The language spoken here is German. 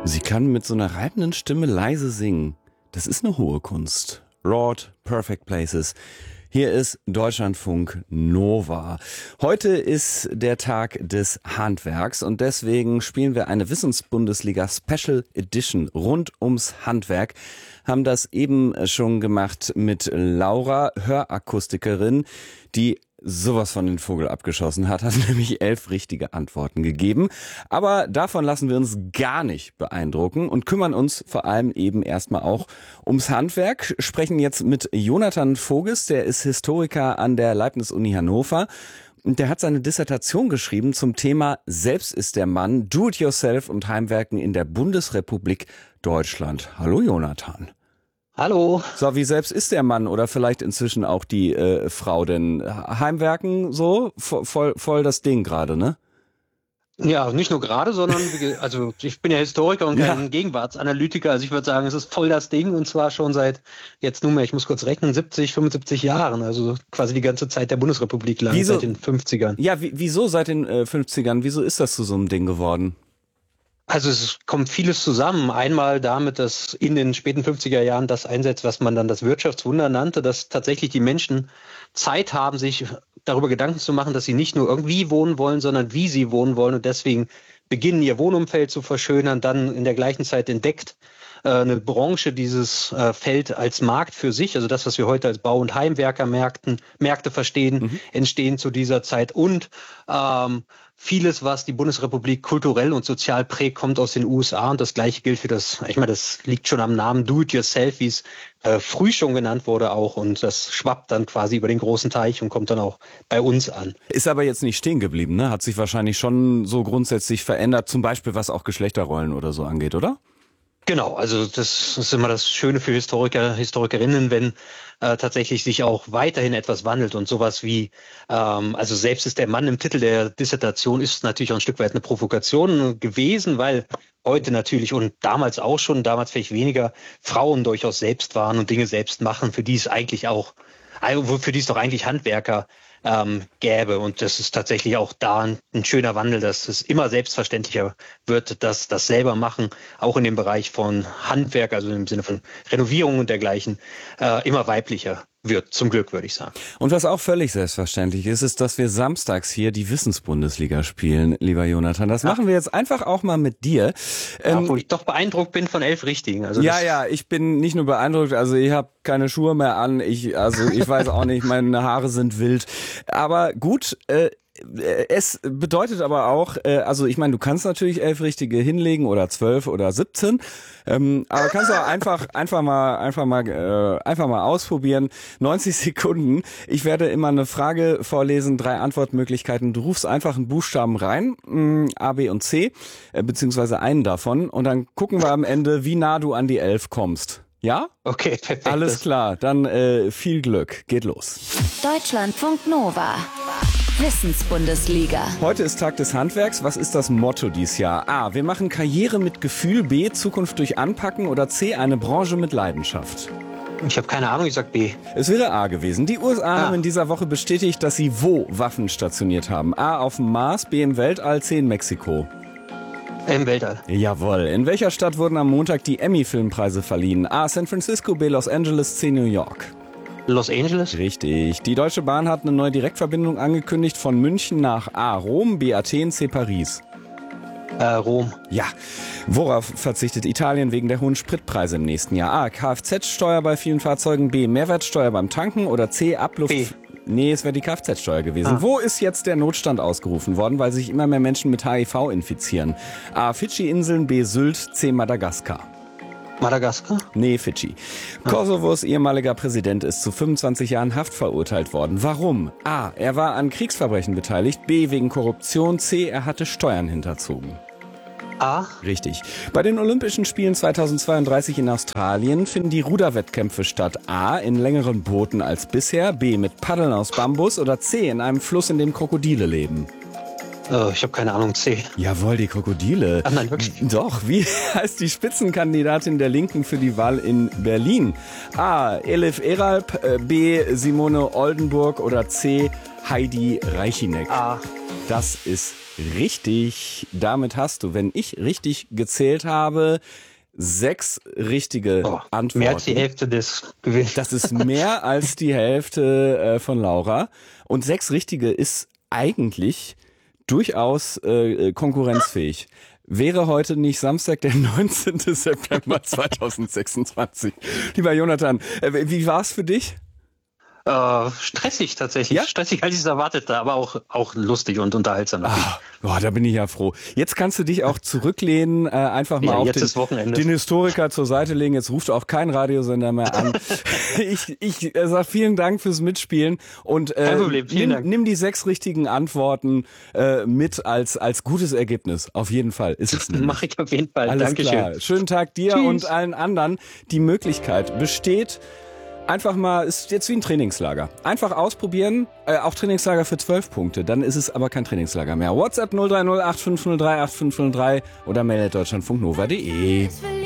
Sie kann mit so einer reibenden Stimme leise singen. Das ist eine hohe Kunst. Rod, Perfect Places. Hier ist Deutschlandfunk Nova. Heute ist der Tag des Handwerks und deswegen spielen wir eine Wissensbundesliga Special Edition rund ums Handwerk. Haben das eben schon gemacht mit Laura, Hörakustikerin, die sowas von den Vogel abgeschossen hat nämlich 11 richtige Antworten gegeben. Aber davon lassen wir uns gar nicht beeindrucken und kümmern uns vor allem eben erstmal auch ums Handwerk. Sprechen jetzt mit Jonathan Voges, der ist Historiker an der Leibniz-Uni Hannover. Und der hat seine Dissertation geschrieben zum Thema Selbst ist der Mann, Do-it-yourself und Heimwerken in der Bundesrepublik Deutschland. Hallo Jonathan. Hallo. So, wie selbst ist der Mann oder vielleicht inzwischen auch die Frau denn? Heimwerken so? Voll das Ding gerade, ne? Ja, nicht nur gerade, sondern also ich bin ja Historiker und kein Gegenwartsanalytiker. Also ich würde sagen, es ist voll das Ding und zwar schon seit jetzt nunmehr, ich muss kurz rechnen, 75 Jahren. Also quasi die ganze Zeit der Bundesrepublik lang, seit den 50ern. Ja, wieso seit den 50ern? Wieso ist das zu so einem Ding geworden? Also es kommt vieles zusammen. Einmal damit, dass in den späten 50er Jahren das einsetzt, was man dann das Wirtschaftswunder nannte, dass tatsächlich die Menschen Zeit haben, sich darüber Gedanken zu machen, dass sie nicht nur irgendwie wohnen wollen, sondern wie sie wohnen wollen und deswegen beginnen, ihr Wohnumfeld zu verschönern. Dann in der gleichen Zeit entdeckt eine Branche dieses Feld als Markt für sich, also das, was wir heute als Bau- und Heimwerkermärkte verstehen, entstehen zu dieser Zeit und vieles, was die Bundesrepublik kulturell und sozial prägt, kommt aus den USA und das Gleiche gilt für das, ich meine, das liegt schon am Namen Do-it-yourself, wie es früh schon genannt wurde auch und das schwappt dann quasi über den großen Teich und kommt dann auch bei uns an. Ist aber jetzt nicht stehen geblieben, ne? Hat sich wahrscheinlich schon so grundsätzlich verändert, zum Beispiel was auch Geschlechterrollen oder so angeht, oder? Genau, also das ist immer das Schöne für Historiker, Historikerinnen, wenn tatsächlich sich auch weiterhin etwas wandelt und sowas wie, also selbst ist der Mann im Titel der Dissertation, ist natürlich auch ein Stück weit eine Provokation gewesen, weil heute natürlich und damals auch schon, damals vielleicht weniger, Frauen durchaus selbst waren und Dinge selbst machen, für die es eigentlich auch, für die es doch eigentlich Handwerker gäbe. Und das ist tatsächlich auch da ein schöner Wandel, dass es immer selbstverständlicher wird, dass das selber machen, auch in dem Bereich von Handwerk, also im Sinne von Renovierung und dergleichen, immer weiblicher wird, zum Glück, würde ich sagen. Und was auch völlig selbstverständlich ist, ist, dass wir samstags hier die Wissensbundesliga spielen, lieber Jonathan. Das machen wir jetzt einfach auch mal mit dir. Obwohl ich doch beeindruckt bin von 11 Richtigen. Also ja, ich bin nicht nur beeindruckt, also ich habe keine Schuhe mehr an, ich weiß auch nicht, meine Haare sind wild. Aber gut, es bedeutet aber auch, also ich meine, du kannst natürlich 11 Richtige hinlegen oder 12 oder 17, aber kannst auch einfach mal ausprobieren. 90 Sekunden. Ich werde immer eine Frage vorlesen, 3 Antwortmöglichkeiten. Du rufst einfach einen Buchstaben rein, A, B und C, beziehungsweise einen davon, und dann gucken wir am Ende, wie nah du an die 11 kommst. Ja? Okay, perfekt. Alles klar, dann viel Glück. Geht los. Deutschlandfunk Nova. Wissensbundesliga. Heute ist Tag des Handwerks. Was ist das Motto dieses Jahr? A. Wir machen Karriere mit Gefühl. B. Zukunft durch Anpacken. Oder C. Eine Branche mit Leidenschaft. Ich habe keine Ahnung, ich sag B. Es wäre A gewesen. Die USA haben in dieser Woche bestätigt, dass sie wo Waffen stationiert haben. A. Auf dem Mars, B. im Weltall, C. in Mexiko. Im Weltall. Jawohl. In welcher Stadt wurden am Montag die Emmy-Filmpreise verliehen? A. San Francisco, B. Los Angeles, C. New York. Los Angeles? Richtig. Die Deutsche Bahn hat eine neue Direktverbindung angekündigt von München nach A. Rom, B. Athen, C. Paris. Rom. Ja. Worauf verzichtet Italien wegen der hohen Spritpreise im nächsten Jahr? A. Kfz-Steuer bei vielen Fahrzeugen, B. Mehrwertsteuer beim Tanken oder C. Abluft... B. Nee, es wäre die Kfz-Steuer gewesen. Wo ist jetzt der Notstand ausgerufen worden, weil sich immer mehr Menschen mit HIV infizieren? A. Fidschi-Inseln, B. Sylt, C. Madagaskar. Madagaskar? Nee, Fidschi. Kosovos ehemaliger Präsident ist zu 25 Jahren Haft verurteilt worden. Warum? A. Er war an Kriegsverbrechen beteiligt. B. Wegen Korruption. C. Er hatte Steuern hinterzogen. A. Richtig. Bei den Olympischen Spielen 2032 in Australien finden die Ruderwettkämpfe statt. A. In längeren Booten als bisher. B. Mit Paddeln aus Bambus. Oder C. In einem Fluss, in dem Krokodile leben. Ich habe keine Ahnung, C. Jawohl, die Krokodile. Ach nein, wirklich? Doch, wie heißt die Spitzenkandidatin der Linken für die Wahl in Berlin? A. Elif Eralp, B. Simone Oldenburg oder C. Heidi Reichineck? A. Das ist Richtig. Damit hast du, wenn ich richtig gezählt habe, 6 richtige Antworten. Mehr als die Hälfte des Gewinns. Das ist mehr als die Hälfte von Laura. Und 6 richtige ist eigentlich durchaus konkurrenzfähig. Wäre heute nicht Samstag, der 19. September 2026. Lieber Jonathan, wie war's für dich? Stressig tatsächlich. Ja? Stressig, als ich es erwartete, aber auch lustig und unterhaltsam. Da bin ich ja froh. Jetzt kannst du dich auch zurücklehnen, einfach mal auf den Historiker zur Seite legen. Jetzt ruft auch kein Radiosender mehr an. Ich sag vielen Dank fürs Mitspielen und kein Problem, vielen Dank. Nimm die 6 richtigen Antworten mit als gutes Ergebnis. Auf jeden Fall ist es. Mache ich auf jeden Fall. Alles Dankeschön. klar. Schönen Tag dir und allen anderen. Die Möglichkeit besteht. Einfach mal, ist jetzt wie ein Trainingslager. Einfach ausprobieren, auch Trainingslager für 12 Punkte. Dann ist es aber kein Trainingslager mehr. WhatsApp 030 8503 8503 oder mail@deutschlandfunknova.de.